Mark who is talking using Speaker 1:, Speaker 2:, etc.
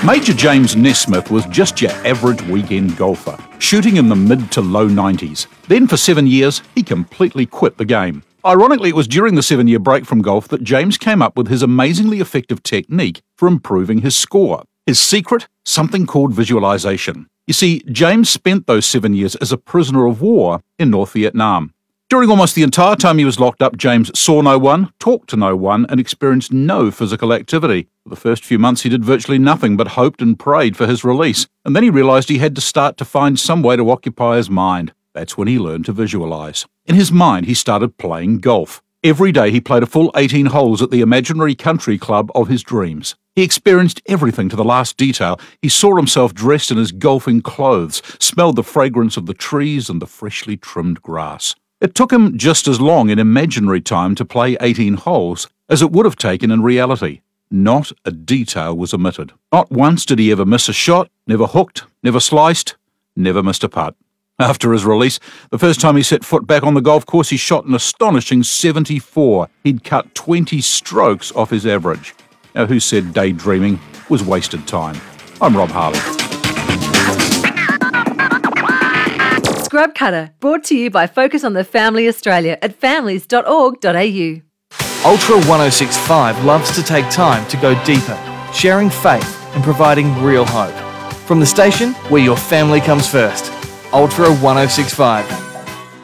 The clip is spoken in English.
Speaker 1: Major James Nesmith was just your average weekend golfer, shooting in the mid to low 90s. Then for 7 years, he completely quit the game. Ironically, it was during the 7-year break from golf that James came up with his amazingly effective technique for improving his score. His secret? Something called visualization. You see, James spent those 7 years as a prisoner of war in North Vietnam. During almost the entire time he was locked up, James saw no one, talked to no one, and experienced no physical activity. For the first few months, he did virtually nothing but hoped and prayed for his release. And then he realized he had to start to find some way to occupy his mind. That's when he learned to visualize. In his mind, he started playing golf. Every day he played a full 18 holes at the imaginary country club of his dreams. He experienced everything to the last detail. He saw himself dressed in his golfing clothes, smelled the fragrance of the trees and the freshly trimmed grass. It took him just as long in imaginary time to play 18 holes as it would have taken in reality. Not a detail was omitted. Not once did he ever miss a shot, never hooked, never sliced, never missed a putt. After his release, the first time he set foot back on the golf course, he shot an astonishing 74. He'd cut 20 strokes off his average. Now, who said daydreaming was wasted time? I'm Rob Harley.
Speaker 2: Scrub Cutter, brought to you by Focus on the Family Australia at families.org.au.
Speaker 3: Ultra 1065 loves to take time to go deeper, sharing faith and providing real hope. From the station where your family comes first, Ultra 1065.